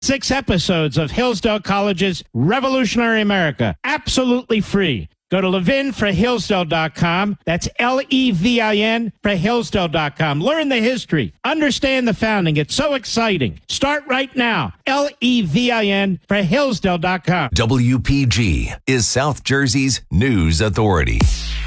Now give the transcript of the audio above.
6 episodes of Hillsdale College's Revolutionary America, absolutely free. Go to levinforhillsdale.com. That's Levin for Hillsdale.com. Learn the history. Understand the founding. It's so exciting. Start right now. Levin for Hillsdale.com. WPG is South Jersey's news authority.